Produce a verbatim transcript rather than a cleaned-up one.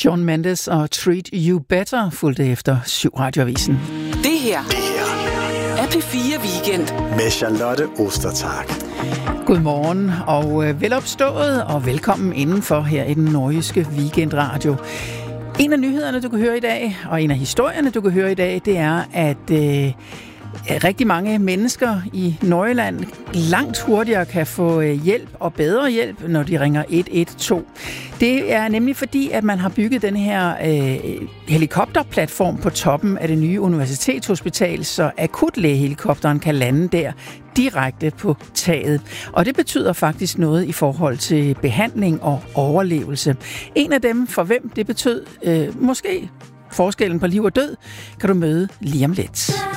Shawn Mendes og Treat You Better fulgte efter syv radioavisen. Det her, det her er P fire Weekend med Charlotte Ostertag. Godmorgen og velopstået og velkommen indenfor her i den nordjyske weekendradio. En af nyhederne, du kan høre i dag, og en af historierne, du kan høre i dag, det er, at øh, rigtig mange mennesker i Nordjylland langt hurtigere kan få hjælp og bedre hjælp, når de ringer et et to. Det er nemlig fordi, at man har bygget den her øh, helikopterplatform på toppen af det nye universitetshospital, så akutlægehelikopteren kan lande der direkte på taget. Og det betyder faktisk noget i forhold til behandling og overlevelse. En af dem, for hvem det betød øh, måske forskellen på liv og død, kan du møde lige om lidt.